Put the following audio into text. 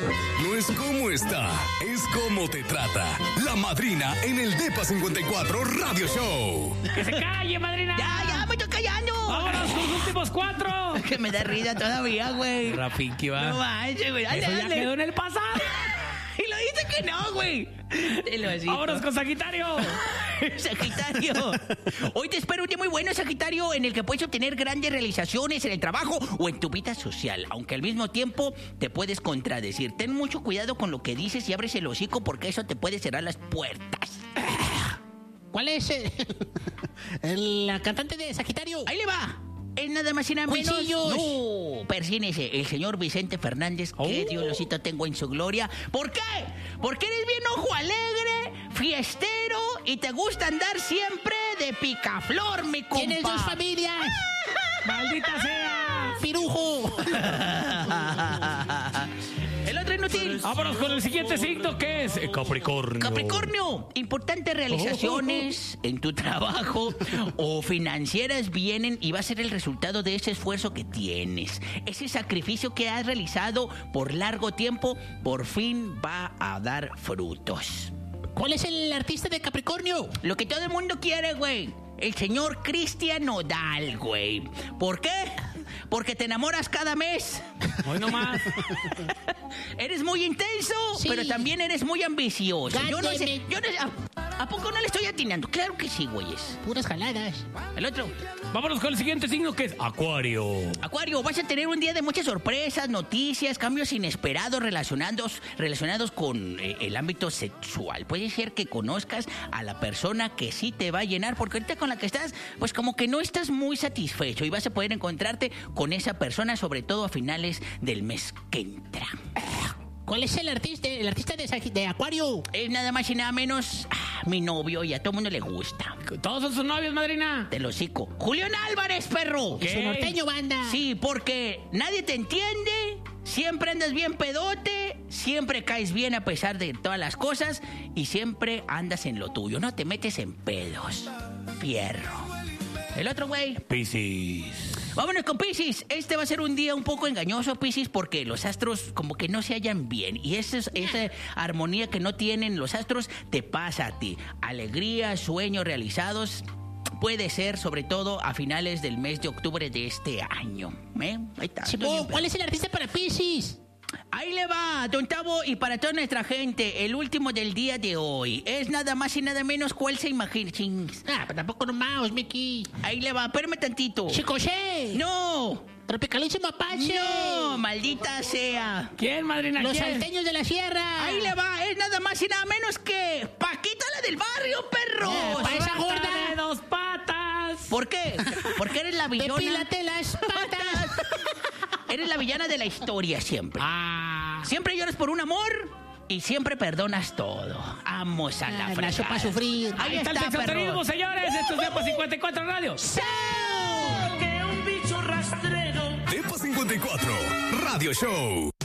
No es cómo está, es cómo te trata. La madrina en el Depa 54 Radio Show. ¡Que se calle, madrina! Ya, me estoy callando. ¡Vámonos con los últimos 4! Que me da risa todavía, güey. Rafiki, va. No manches, güey. Eso ya quedó en el pasado. Y lo dice que no, güey. Te lo digo. ¡Vámonos con Sagitario! Sagitario. Hoy te espero un día muy bueno, Sagitario, en el que puedes obtener grandes realizaciones en el trabajo o en tu vida social, aunque al mismo tiempo te puedes contradecir. Ten mucho cuidado con lo que dices y abres el hocico porque eso te puede cerrar las puertas. ¿Cuál es la cantante de Sagitario? Ahí le va. Es nada más y nada menos. ¡Cuisillos! No, persínese, el señor Vicente Fernández, que Diosito tengo en su gloria. ¿Por qué? Porque eres bien ojo alegre, fiestero y te gusta andar siempre de picaflor, mi compa. ¿Tienes dos familias? ¡Maldita sea! ¡Pirujo! El otro inútil. Vámonos con el siguiente signo, que es Capricornio. Capricornio, importantes realizaciones en tu trabajo o financieras vienen y va a ser el resultado de ese esfuerzo que tienes. Ese sacrificio que has realizado por largo tiempo, por fin va a dar frutos. ¿Cuál es el artista de Capricornio? Lo que todo el mundo quiere, güey. El señor Cristian Nodal, güey. ¿Por qué? Porque te enamoras cada mes. Hoy nomás. Eres muy intenso, Sí. pero también eres muy ambicioso. Yo no sé, Gáneme. ¿A poco no le estoy atinando? Claro que sí, güeyes. Puras jaladas. El otro. Vámonos con el siguiente signo, que es Acuario. Acuario, vas a tener un día de muchas sorpresas, noticias, cambios inesperados relacionados con el ámbito sexual. Puede ser que conozcas a la persona que sí te va a llenar, porque ahorita con la que estás, pues como que no estás muy satisfecho y vas a poder encontrarte con esa persona, sobre todo a finales del mes que entra. ¿Cuál es el artista de Acuario? Es nada más y nada menos mi novio y a todo mundo le gusta. Todos son sus novios, madrina. Te lo hocico. Julián Álvarez, perro. ¿Qué? Su norteño, banda. Sí, porque nadie te entiende, siempre andas bien pedote, siempre caes bien a pesar de todas las cosas y siempre andas en lo tuyo, no te metes en pedos. Fierro. El otro güey. Piscis. Vámonos con Piscis. Este va a ser un día un poco engañoso, Piscis, porque los astros como que no se hallan bien. Y esa armonía que no tienen los astros te pasa a ti. Alegría, sueños realizados. Puede ser, sobre todo, a finales del mes de octubre de este año. Ahí está. Chico, ¿cuál es el artista para Piscis? Ahí le va, don Tavo, y para toda nuestra gente, el último del día de hoy. Es nada más y nada menos cuál se imagina. Chings. Pero tampoco nomás, Mickey. Ahí le va, espérame tantito. Chicoche. ¡No! Tropicalísimo Apache. ¡No! ¡Maldita sea! ¿Quién, madrina? Los ¿Quién? salteños de la sierra. Ahí le va, es nada más y nada menos que Paquita la del barrio, perro. Pa' esa gorda. Rata de 2 patas. ¿Por qué? Porque eres la villana. Depílate las patas. Eres la villana de la historia siempre. Siempre lloras por un amor y siempre perdonas todo. Vamos a la Nació fregada. para sufrir. Ahí Está el está, sexoterismo, perro. señores. Esto es Depa 54 Radio. Depa 54 Radio Show.